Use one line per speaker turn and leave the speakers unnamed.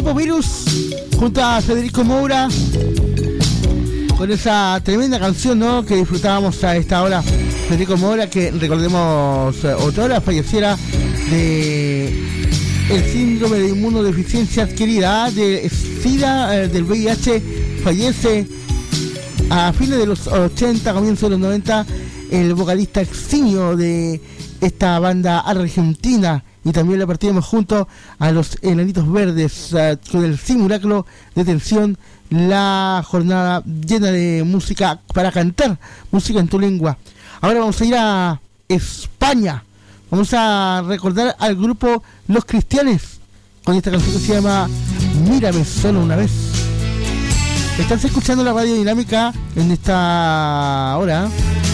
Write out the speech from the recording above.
Grupo Virus junto a Federico Moura con esa tremenda canción, ¿no?, que disfrutábamos a esta hora. Federico Moura, que recordemos otrora falleciera de el síndrome de inmunodeficiencia adquirida de SIDA, del VIH. Fallece a fines de los 80, comienzos de los 90, el vocalista eximio de esta banda argentina. Y también le partimos junto a los Enanitos Verdes con el simulacro de tensión, la jornada llena de música para cantar, música en tu lengua. Ahora vamos a ir a España. Vamos a recordar al grupo Los Cristianes con esta canción que se llama Mírame solo una vez. Estás escuchando la Radio Dinámica en esta hora.